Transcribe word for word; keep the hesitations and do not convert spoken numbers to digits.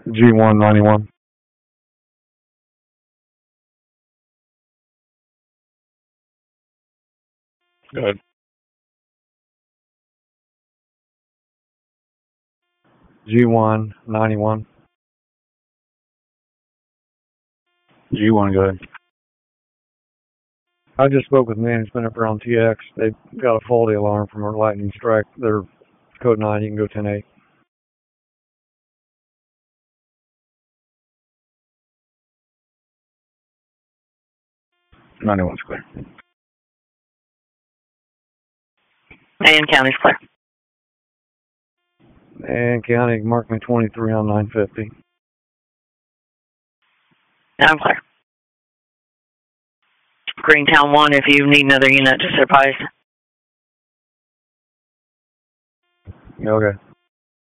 G one ninety-one. Good. G one ninety-one. G one, good. I just spoke with management up around T X. They've got a faulty alarm from our lightning strike. They're code nine. You can go ten eight. ninety-one's clear. And county's clear. And county, mark me twenty-three on nine fifty. I'm clear. Greentown one, if you need another unit, just advise. Okay.